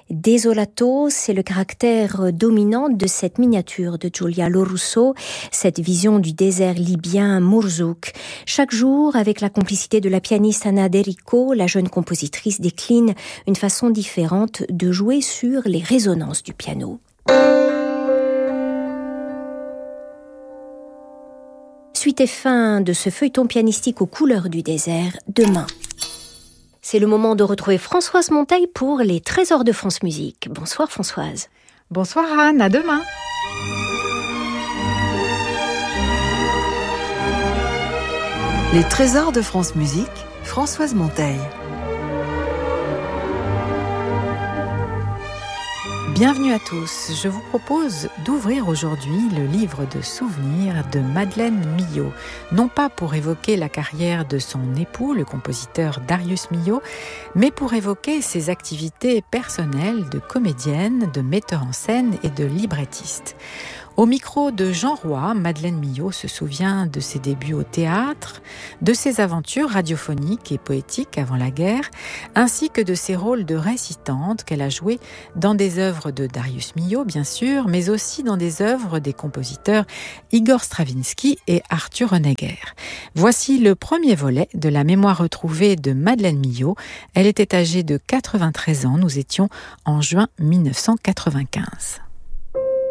Desolato, c'est le caractère dominant de cette miniature de Giulia Lorusso, cette vision du désert libyen Mourzouk. Chaque jour, avec la complicité de la pianiste Anna D'Errico, la jeune compositrice décline une façon différente de jouer sur les résonances du piano. Suite et fin de ce feuilleton pianistique aux couleurs du désert, demain. C'est le moment de retrouver Françoise Monteil pour les Trésors de France Musique. Bonsoir Françoise. Bonsoir Anne, à demain. Les Trésors de France Musique, Françoise Monteil. Bienvenue à tous. Je vous propose d'ouvrir aujourd'hui le livre de souvenirs de Madeleine Milhaud. Non pas pour évoquer la carrière de son époux, le compositeur Darius Milhaud, mais pour évoquer ses activités personnelles de comédienne, de metteur en scène et de librettiste. Au micro de Jean Roy, Madeleine Milhaud se souvient de ses débuts au théâtre, de ses aventures radiophoniques et poétiques avant la guerre, ainsi que de ses rôles de récitante qu'elle a joués dans des œuvres de Darius Milhaud, bien sûr, mais aussi dans des œuvres des compositeurs Igor Stravinsky et Arthur Honegger. Voici le premier volet de la mémoire retrouvée de Madeleine Milhaud. Elle était âgée de 93 ans, nous étions en juin 1995.